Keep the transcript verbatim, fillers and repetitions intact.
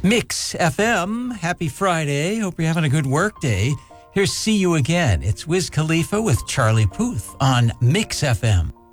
Mix F M, happy Friday. Hope you're having a good work day. Here's See You Again. It's Wiz Khalifa with Charlie Puth on Mix F M.